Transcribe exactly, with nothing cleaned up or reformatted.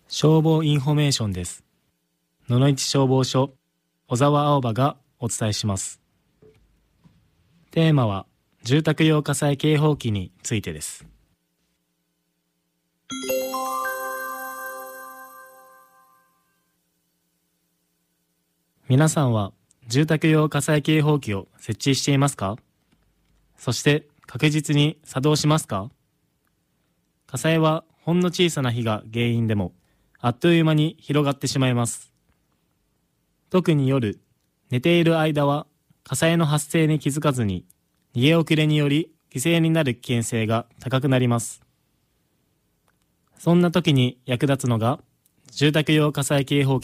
消防インフォメーションです。野々市消防署小沢青葉がお伝えします。テーマは住宅用火災警報器についてです。皆さんは住宅用火災警報器を設置していますか？そして確実に作動しますか？火災はほんの小さな火が原因でもあっという間に広がってしまいます。特に夜、寝ている間は火災の発生に気づかずに逃げ遅れにより犠牲になる危険性が高くなります。そんな時に役立つのが住宅用火災警報器